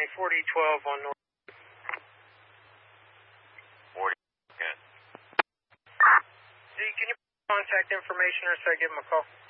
County, 4012 on North. 40, okay. D, can you put contact information or should I give him a call?